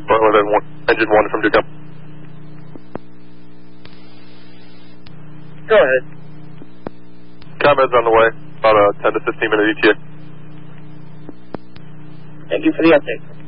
Engine 1 from Duke. Go ahead. ComEd's on the way, about a 10 to 15 minute ETA. Thank you for the update.